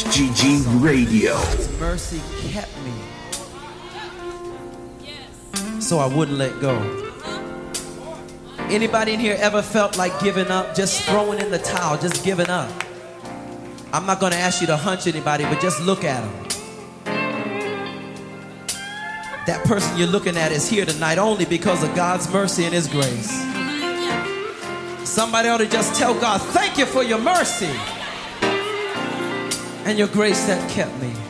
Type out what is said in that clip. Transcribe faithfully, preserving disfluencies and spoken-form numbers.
G G Radio. His mercy kept me, so I wouldn't let go. Anybody in here ever felt like giving up, just throwing in the towel, just giving up? I'm not going to ask you to hunch anybody, but just look at them. That person you're looking at is here tonight only because of God's mercy and His grace. Somebody ought to just tell God, thank you for your mercy and your grace that kept me.